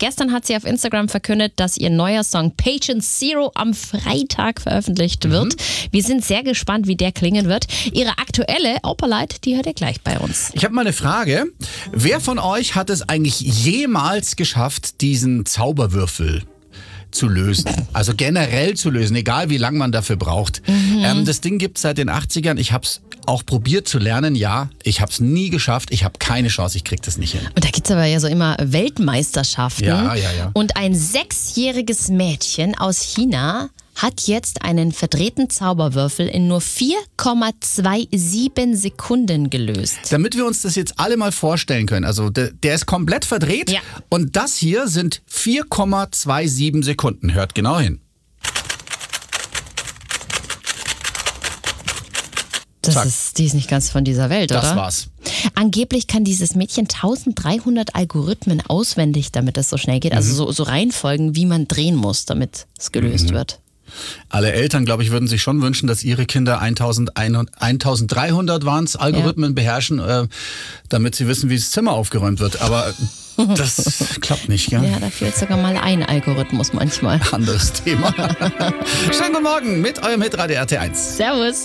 Gestern hat sie auf Instagram verkündet, dass ihr neuer Song Patient Zero am Freitag veröffentlicht wird. Wir sind sehr gespannt, wie der klingen wird. Ihre aktuelle Opalite, die hört ihr gleich bei uns. Ich habe mal eine Frage. Wer von euch hat es eigentlich jemals geschafft, diesen Zauberwürfel zu lösen? Also generell zu lösen, egal wie lange man dafür braucht. Das Ding gibt es seit den 80ern. Ich habe es auch probiert zu lernen. Ja, ich habe es nie geschafft. Ich habe keine Chance. Ich kriege das nicht hin. Und da gibt es aber ja so immer Weltmeisterschaften. Ja. Und ein 6-jähriges Mädchen aus China hat jetzt einen verdrehten Zauberwürfel in nur 4,27 Sekunden gelöst. Damit wir uns das jetzt alle mal vorstellen können. Also der ist komplett verdreht. Ja. Und das hier sind 4,27 Sekunden. Hört genau hin. Die ist nicht ganz von dieser Welt, oder? Das war's. Angeblich kann dieses Mädchen 1300 Algorithmen auswendig, damit es so schnell geht. Also so Reihenfolgen, wie man drehen muss, damit es gelöst wird. Alle Eltern, glaube ich, würden sich schon wünschen, dass ihre Kinder 1300 waren es, Algorithmen beherrschen, damit sie wissen, wie das Zimmer aufgeräumt wird. Aber das klappt nicht, gell? Ja, da fehlt sogar mal ein Algorithmus manchmal. Anderes Thema. Schönen guten Morgen mit eurem Hitradio RT1. Servus.